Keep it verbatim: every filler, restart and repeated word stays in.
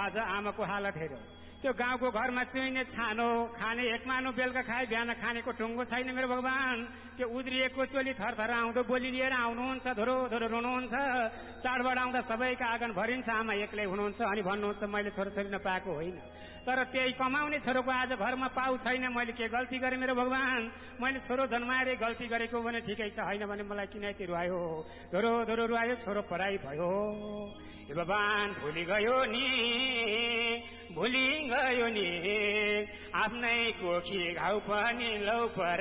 आज आमाको हालत हेऱ्यो त्यो गाउँको घरमा चुइने छानो खाने एकमानो बेलुका खाए बिहान खानेको टुङ्गो छैन मेरो भगवान त्यो उद्रिएको चोली थरथर आउँदो बोली लिएर आउनुहुन्छ धोरो धोरो रुनुहुन्छ चाडबाड आउँदा सबैका आँगन भरिन्छ आमा एक्लै हुनुहुन्छ अनि भन्नुहुन्छ मैले छोराछोरी नपाएको होइन तर त्यही कमाउने छोरोको आज घरमा पाउ छैन मैले के गल्ती गरेँ मेरो भगवान मैले छोरो जन्माएर गल्ती गरेको भने ठिकै छ होइन भने मलाई किन यति रुवायो धोरो धोरो रुवायो छोरो पराई भयो हे भगवान भुलि गयो नि भुलि गयो नि आफ्नै कोखी घाउ पनि लौ पर